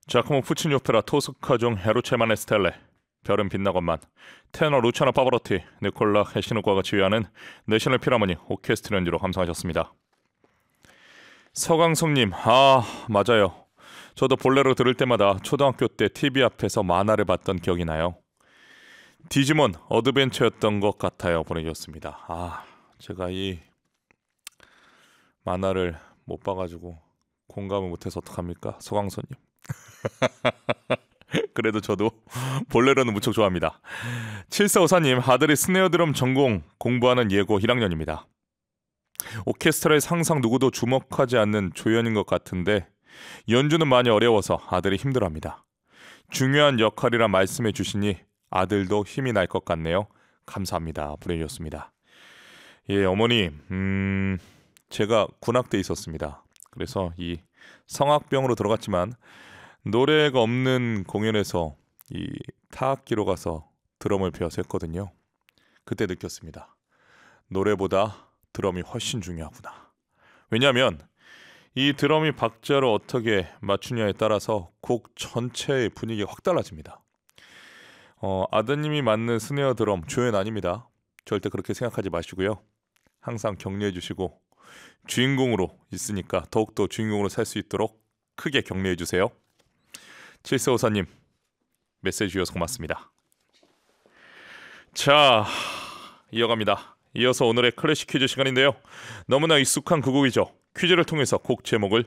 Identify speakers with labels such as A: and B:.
A: 자코모 푸치니 오페라 토스카 중 헤루체만의 스텔레, 별은 빛나건만, 테너 루치아노 파바로티, 니콜라 헤시누과가 지휘하는 내셔널 필하모니 오케스트라 연주로 감상하셨습니다. 서강성님, 맞아요. 저도 볼레로 들을 때마다 초등학교 때 TV 앞에서 만화를 봤던 기억이 나요. 디지몬 어드벤처였던 것 같아요. 보내주셨습니다. 제가 이 만화를 못 봐가지고 공감을 못해서 어떡합니까? 서강선님. 그래도 저도 볼레로는 무척 좋아합니다. 7454님, 아들이 스네어 드럼 전공 공부하는 예고 1학년입니다. 오케스트라에 항상 누구도 주목하지 않는 조연인 것 같은데 연주는 많이 어려워서 아들이 힘들어합니다. 중요한 역할이라 말씀해 주시니 아들도 힘이 날 것 같네요. 감사합니다. 보내주셨습니다. 예, 어머니, 제가 군악대에 있었습니다. 그래서 이 성악병으로 들어갔지만 노래가 없는 공연에서 이 타악기로 가서 드럼을 배워서 했거든요. 그때 느꼈습니다. 노래보다 드럼이 훨씬 중요하구나. 왜냐하면 이 드럼이 박자를 어떻게 맞추냐에 따라서 곡 전체의 분위기가 확 달라집니다. 아드님이 맞는 스네어 드럼 조연 아닙니다. 절대 그렇게 생각하지 마시고요. 항상 격려해 주시고 주인공으로 있으니까 더욱더 주인공으로 살 수 있도록 크게 격려해 주세요. 7454님, 메시지 주셔서 고맙습니다. 자, 이어갑니다. 이어서 오늘의 클래식 퀴즈 시간인데요. 너무나 익숙한 그 곡이죠. 퀴즈를 통해서 곡 제목을